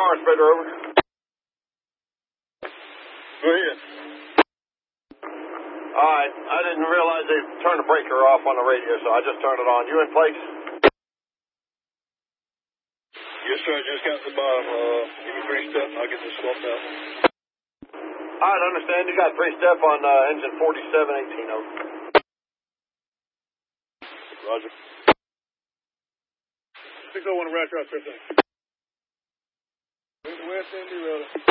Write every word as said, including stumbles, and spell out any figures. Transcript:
car spreader over. Go ahead. All right. I didn't realize they turned the breaker off on the radio, so I just turned it on. You in place? Yes, sir. I just got to the bottom. Uh, give me three steps and I'll get this swapped out. All right, understand. You got three step on uh, engine forty-seven eighteen, over. Roger. six oh one, Roger, out, thirteen. Where's the West End,